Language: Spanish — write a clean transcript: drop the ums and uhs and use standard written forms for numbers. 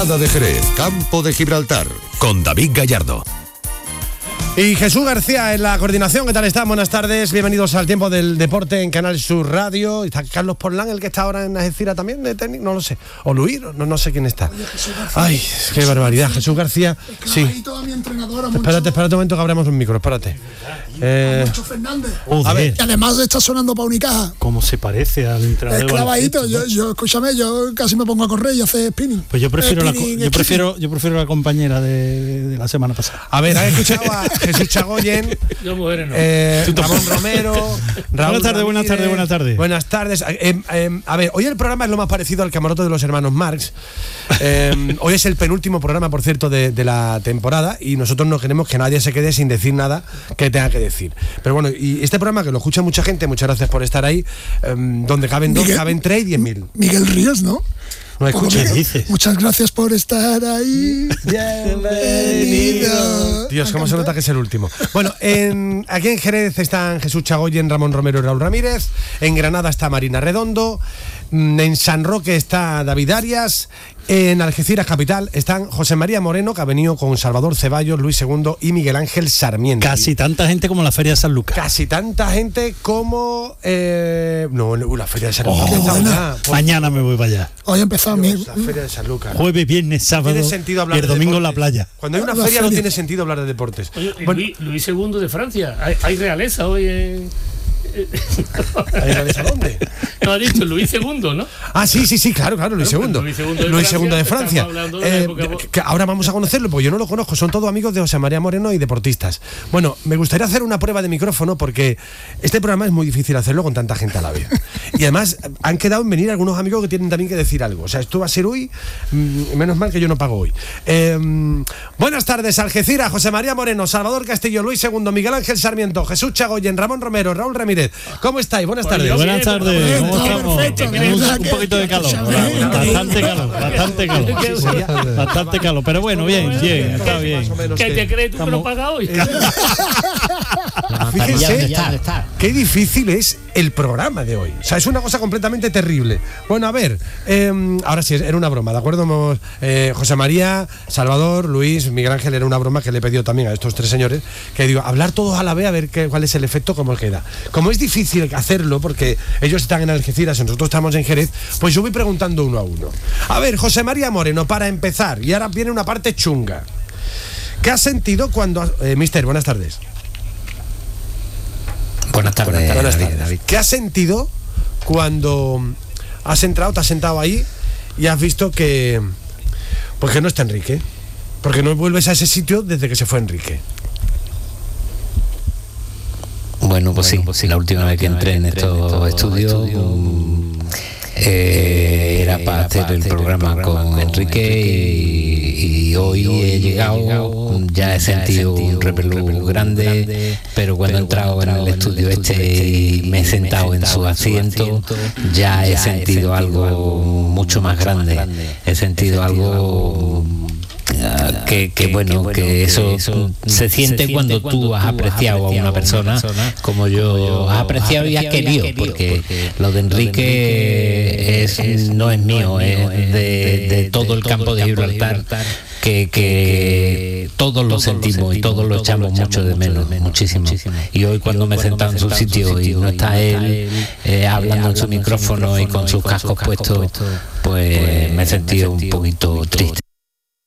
Calzada de Jerez, Campo de Gibraltar, con David Gallardo. Y Jesús García en la coordinación. ¿Qué tal están? Buenas tardes, bienvenidos al Tiempo del Deporte en Canal Sur Radio. Está Carlos Porlán, el que está ahora en Algeciras también, de técnico, no lo sé. O Luis, no sé quién está. Ay, qué barbaridad. Jesús García, sí. Espérate un momento que abramos un micro, espérate. Moncho Fernández. A ver. Y además está sonando para Unicaja. ¿Cómo se parece al entrenador? Es clavadito. Yo escúchame, yo casi me pongo a correr y hacer spinning. Pues yo prefiero la compañera de la semana pasada. A ver, ¿has escuchado a Jesús Chagoyen? Yo mujeres no. Ramón Romero. Raúl Buenas tardes. Buenas tardes. A ver, hoy el programa es lo más parecido al camarote de los hermanos Marx. Hoy es el penúltimo programa, por cierto, de la temporada, y nosotros no queremos que nadie se quede sin decir nada que tenga que decir. Pero bueno, y este programa que lo escucha mucha gente, muchas gracias por estar ahí, donde caben dos, caben 3 y 10.000. Miguel Ríos, ¿no? No escuchas. Muchas gracias por estar ahí. Bienvenido. Dios, cómo se nota que es el último. Bueno, aquí en Jerez están Jesús Chagoyen, Ramón Romero y Raúl Ramírez. En Granada está Marina Redondo. En San Roque está David Arias. En Algeciras capital están José María Moreno, que ha venido con Salvador Ceballos, Luis II y Miguel Ángel Sarmiento. Casi tanta gente como la Feria de San Lucas. Casi tanta gente como la Feria de San Lucas. Mañana me voy para allá. Hoy ha empezado la Feria de San Lucas. Jueves, viernes, sábado Tiene hablar y el domingo en la deportes. playa. Cuando hay una feria no tiene sentido hablar de deportes. Oye, Luis II de Francia. ¿Hay realeza hoy en...? ¿Hay realeza dónde? No, ha dicho Luis II, ¿no? Ah, sí, claro, Luis II. Luis II de Francia. Que ahora vamos a conocerlo, porque yo no lo conozco, son todos amigos de José María Moreno y deportistas. Bueno, me gustaría hacer una prueba de micrófono, porque este programa es muy difícil hacerlo con tanta gente a la vez. Y además han quedado en venir algunos amigos que tienen también que decir algo. O sea, esto va a ser hoy, menos mal que yo no pago hoy. Buenas tardes, Algeciras, José María Moreno, Salvador Castillo, Luis II, Miguel Ángel Sarmiento, Jesús Chagoyen, Ramón Romero, Raúl Ramírez. ¿Cómo estáis? Buenas tardes. Buenas tardes. ¿Cómo estamos? Un poquito de calor. Bastante calor. Pero bueno, bien, está bien. ¿Qué te crees tú que lo pagas hoy? Fíjense qué difícil es el programa de hoy. O sea, es una cosa completamente terrible. Bueno, a ver, ahora sí, era una broma, ¿de acuerdo? José María, Salvador, Luis, Miguel Ángel, era una broma que le he pedido también a estos 3 señores, que digo, hablar todos a la vez a ver cuál es el efecto, cómo queda. Como es difícil hacerlo, porque ellos están en Algeciras y nosotros estamos en Jerez, pues yo voy preguntando uno a uno. A ver, José María Moreno, para empezar, y ahora viene una parte chunga. ¿Qué has sentido cuando... Mister, buenas tardes. Buenas tardes, David. ¿Qué has sentido cuando has entrado, te has sentado ahí y has visto que... pues que no está Enrique? Porque no vuelves a ese sitio desde que se fue Enrique. Bueno, pues sí, la última vez que entré en estos estudios era para hacer el programa con Enrique y hoy he llegado, ya he sentido un repelús grande, pero cuando he entrado en el estudio y me he sentado en su asiento, ya he sentido algo mucho más grande, he sentido algo... que eso se siente cuando tú has apreciado a una persona como yo has apreciado y has querido, porque lo de Enrique no es mío, es de todo el campo de Gibraltar, que todos lo sentimos y todos lo echamos mucho de menos, muchísimo. Y hoy cuando me he sentado en su sitio y no está él hablando en su micrófono y con sus cascos puestos, pues me he sentido un poquito triste.